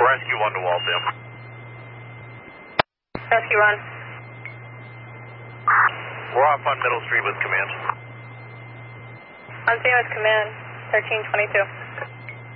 Rescue 1 to Waltham. Rescue 1. We're off on Middle Street with command. On scene with command, 1322.